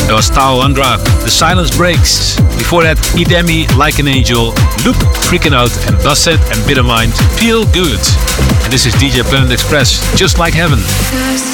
That was Tao Andra, The Silence Breaks. Before that, Idemi, Like an Angel, Loop, Freaking Out, and Basset and Bittermind, Feel Good. And this is DJ Planet Express, Just Like Heaven.